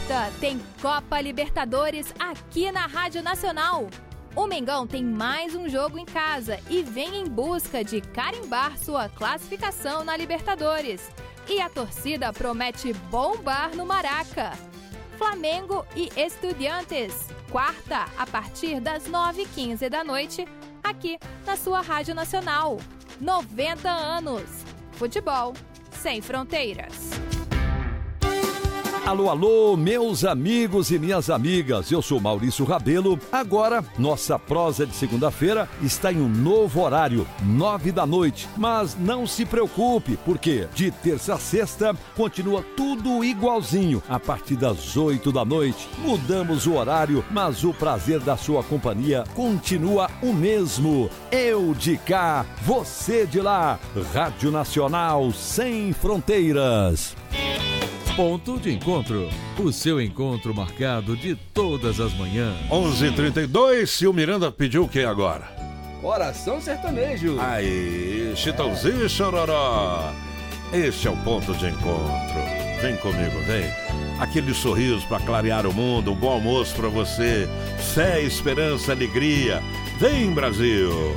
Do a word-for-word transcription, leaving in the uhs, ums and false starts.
quarta tem Copa Libertadores aqui na Rádio Nacional. O Mengão tem mais um jogo em casa e vem em busca de carimbar sua classificação na Libertadores. E a torcida promete bombar no Maraca. Flamengo e Estudiantes, quarta, a partir das nove e quinze da noite, aqui na sua Rádio Nacional. noventa anos. Futebol sem fronteiras. Alô, alô, meus amigos e minhas amigas, eu sou Maurício Rabelo. Agora, nossa prosa de segunda-feira está em um novo horário, nove da noite. Mas não se preocupe, porque de terça a sexta continua tudo igualzinho. A partir das oito da noite, mudamos o horário, mas o prazer da sua companhia continua o mesmo. Eu de cá, você de lá. Rádio Nacional sem fronteiras. Ponto de encontro, o seu encontro marcado de todas as manhãs. onze e trinta e dois, e o Miranda pediu o que agora? Coração sertanejo. Aí, Chitãozinho e Chororó. Este é o ponto de encontro. Vem comigo, vem. Aquele sorriso para clarear o mundo, um bom almoço para você. Fé, esperança, alegria. Vem, Brasil.